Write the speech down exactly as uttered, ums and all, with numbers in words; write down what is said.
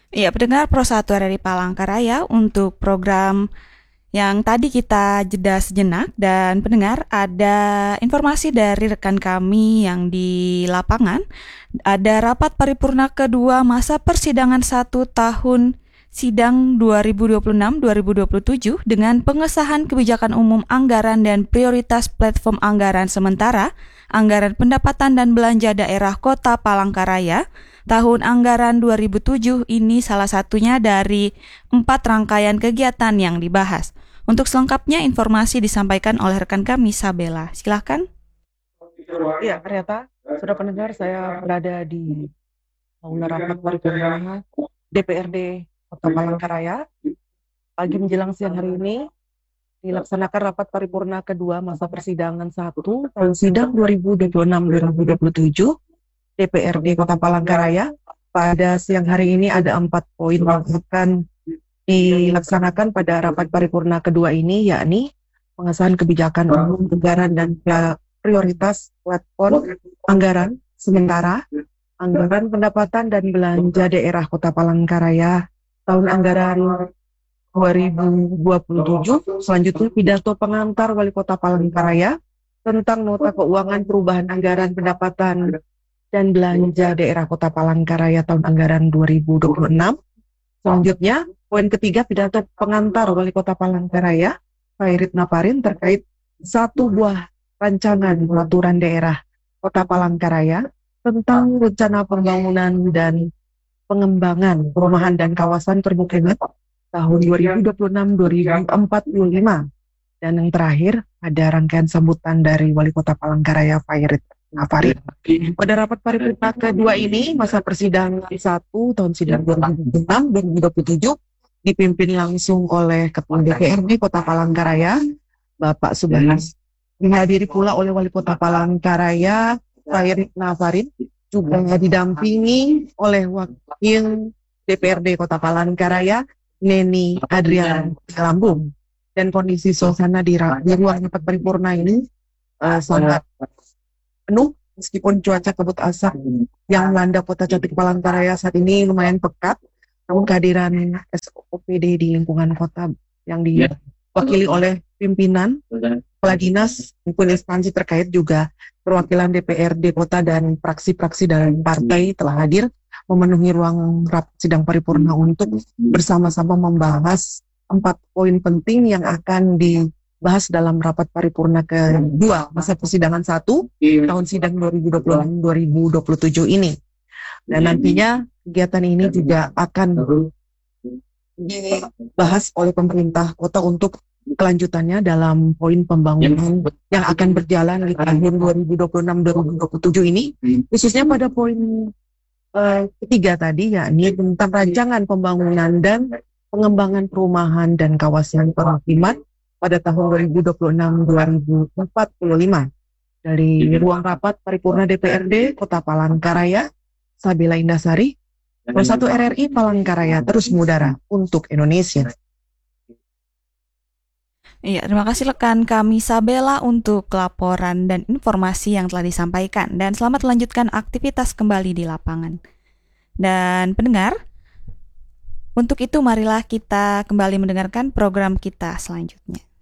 Iya, pendengar Pro satu R R I Palangkaraya untuk program yang tadi kita jeda sejenak dan pendengar ada informasi dari rekan kami yang di lapangan. Ada rapat paripurna kedua masa persidangan satu tahun sidang dua ribu dua puluh enam dua ribu dua puluh tujuh dengan pengesahan kebijakan umum anggaran dan prioritas platform anggaran sementara, anggaran pendapatan dan belanja daerah Kota Palangkaraya tahun anggaran dua ribu tujuh ini salah satunya dari empat rangkaian kegiatan yang dibahas. Untuk selengkapnya informasi disampaikan oleh rekan kami Sabela. Silahkan. Iya, ternyata sudah pendengar saya berada di aula rapat paripurna D P R D Kota Palangkaraya. Pagi menjelang siang hari ini dilaksanakan rapat paripurna kedua masa persidangan satu tahun sidang dua ribu dua puluh enam dua ribu dua puluh tujuh D P R D Kota Palangkaraya. Pada siang hari ini ada empat poin yang akan dilaksanakan pada rapat paripurna kedua ini, yakni pengesahan kebijakan umum anggaran dan prioritas platform anggaran sementara, anggaran pendapatan dan belanja daerah Kota Palangkaraya tahun anggaran dua ribu dua puluh tujuh. Selanjutnya pidato pengantar Wali Kota Palangkaraya tentang nota keuangan perubahan anggaran pendapatan dan belanja daerah Kota Palangkaraya tahun anggaran dua ribu dua puluh enam. Selanjutnya, poin ketiga pidato pengantar Wali Kota Palangkaraya, Fairit Naparin, terkait satu buah rancangan peraturan daerah Kota Palangkaraya tentang rencana pembangunan dan pengembangan perumahan dan kawasan permukiman tahun dua ribu dua puluh enam dua ribu empat puluh lima. Dan yang terakhir, ada rangkaian sambutan dari Wali Kota Palangkaraya, Fairit Naparin. Pada rapat paripurna kedua ini, masa persidangan satu tahun sidang dua ribu dua puluh enam dua ribu dua puluh tujuh dipimpin langsung oleh Ketua D P R D Kota Palangkaraya, Bapak Subhanas. Dihadiri pula oleh Wali Kota Palangkaraya, Fairit Naparin, juga didampingi oleh Wakil D P R D Kota Palangkaraya, Neni Adrian Lambung. Dan kondisi suasana di, di ruang rapat paripurna ini uh, sangat penuh, meskipun cuaca kabut asap yang melanda kota cantik Palangkaraya saat ini lumayan pekat, namun kehadiran S O P D di lingkungan kota yang diwakili oleh pimpinan, kepala dinas, maupun instansi terkait, juga perwakilan D P R D kota dan praksi-praksi dari partai telah hadir memenuhi ruang rapat sidang paripurna untuk bersama-sama membahas empat poin penting yang akan dibahas dalam rapat paripurna kedua masa persidangan satu tahun sidang dua ribu dua puluh enam dua ribu dua puluh tujuh ini. Dan nantinya kegiatan ini juga akan dibahas oleh pemerintah kota untuk kelanjutannya dalam poin pembangunan yang akan berjalan di tahun dua ribu dua puluh enam dua ribu dua puluh tujuh ini, khususnya pada poin uh, ketiga tadi, yakni tentang rancangan pembangunan dan pengembangan perumahan dan kawasan permukiman pada tahun dua ribu dua puluh enam dua ribu empat puluh lima. Dari ruang rapat paripurna D P R D Kota Palangkaraya, Sabila Indasari, Pro satu R R I Palangkaraya terus mengudara untuk Indonesia. Iya, terima kasih rekan kami Sabela untuk laporan dan informasi yang telah disampaikan. Dan selamat melanjutkan aktivitas kembali di lapangan. Dan pendengar, untuk itu marilah kita kembali mendengarkan program kita selanjutnya.